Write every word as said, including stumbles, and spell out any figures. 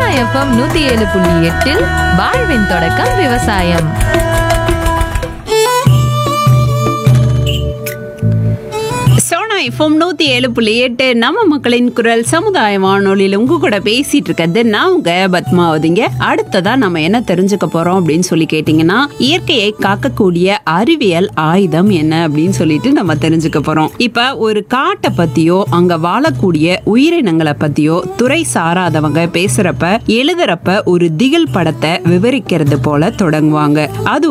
FM நூத்தி ஏழு புள்ளி எட்டில் வாழ்வின் தொடக்கம் விவசாயம். சோனா எஃப்எம் நூத்தி ஏழு புள்ளி எட்டு நம்ம மக்களின் குரல் சமுதாய வானொலியில் உங்க கூட பேசிட்டு இருக்கிறது நான் உங்க பத்மாவதிங்க. அடுத்ததா நம்ம என்ன தெரிஞ்சுக்க போறோம் அப்படின்னு சொல்லி கேட்டீங்கன்னா, இயற்கையை காக்கக்கூடிய அறிவியல் ஆயுதம் என்ன அப்படின்னு சொல்லிட்டு நம்ம தெரிஞ்சுக்க போறோம். இப்ப ஒரு காட்டை பத்தியோ அங்க வாழக்கூடிய உயிரினங்களை பத்தியோ துறை சாராதவங்க பேசுறப்ப எழுதுறப்ப ஒரு திகில் படத்தை விவரிக்கிறது போல தொடங்குவாங்க. அது